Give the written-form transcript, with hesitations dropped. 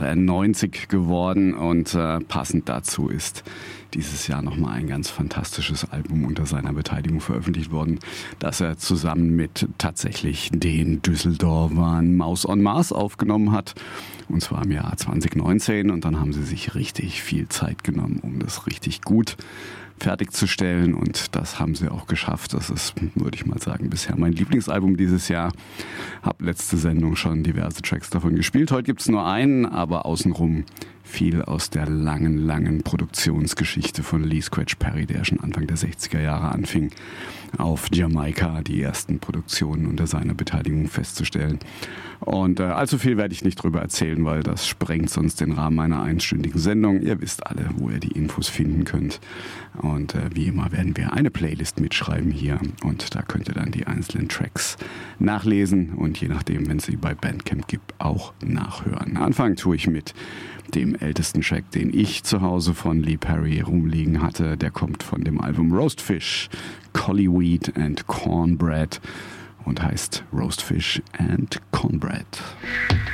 wäre er 90 geworden und passend dazu ist dieses Jahr nochmal ein ganz fantastisches Album unter seiner Beteiligung veröffentlicht worden, das er zusammen mit tatsächlich den Düsseldorfern Maus on Mars aufgenommen hat. Und zwar im Jahr 2019. Und dann haben sie sich richtig viel Zeit genommen, um das richtig gut fertigzustellen. Und das haben sie auch geschafft. Das ist, würde ich mal sagen, bisher mein Lieblingsalbum dieses Jahr. Hab letzte Sendung schon diverse Tracks davon gespielt. Heute gibt's nur einen, aber außenrum viel aus der langen Produktionsgeschichte von Lee Scratch Perry, der schon Anfang der 60er Jahre anfing, auf Jamaika die ersten Produktionen unter seiner Beteiligung festzustellen. Und allzu viel werde ich nicht drüber erzählen, weil das sprengt sonst den Rahmen einer einstündigen Sendung. Ihr wisst alle, wo ihr die Infos finden könnt. Und wie immer werden wir eine Playlist mitschreiben hier. Und da könnt ihr dann die einzelnen Tracks nachlesen und je nachdem, wenn es sie bei Bandcamp gibt, auch nachhören. Anfangen tue ich mit dem ältesten Track, den ich zu Hause von Lee Perry rumliegen hatte. Der kommt von dem Album Roastfish, Collyweed and Cornbread und heißt Roastfish and Cornbread.